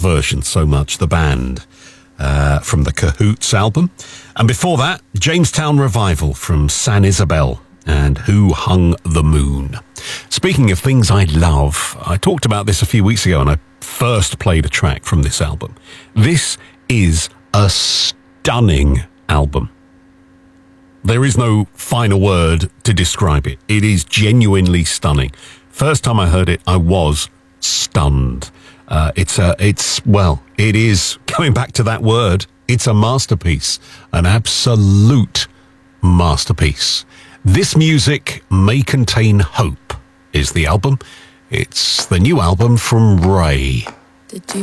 version so much, the band, from the Cahoots album. And before that, Jamestown Revival from San Isabel and Who Hung the Moon. Speaking of things I love, I talked about this a few weeks ago and I first played a track from this album. This is a stunning album. There is no final word to describe it. It is genuinely stunning. First time I heard it, I was stunned. It is, going back to that word, it's a masterpiece, an absolute masterpiece. This Music May Contain Hope is the album. It's the new album from Ray. Did you